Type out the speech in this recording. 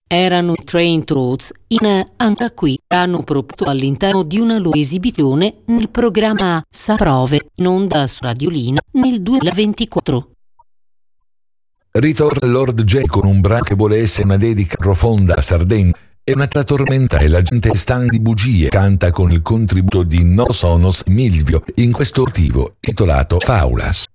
erano i Train Trolls in Ancora qui, hanno proposto all'interno di una loro esibizione nel programma Saprove, in onda su Radiolina nel 2024. Ritorna Lord J con un brano che vuole essere una dedica profonda a Sardegna. È una tormenta e la gente è stanca di bugie. Canta con il contributo di No Sonos Milvio in questo motivo intitolato Faulas.